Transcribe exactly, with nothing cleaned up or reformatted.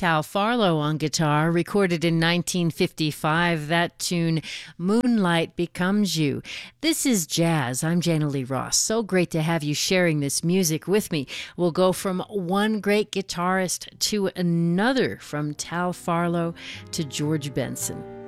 Tal Farlow on guitar, recorded in nineteen fifty-five. That tune, Moonlight Becomes You. This is jazz. I'm Jana Lee Ross. So great to have you sharing this music with me. We'll go from one great guitarist to another, from Tal Farlow to George Benson.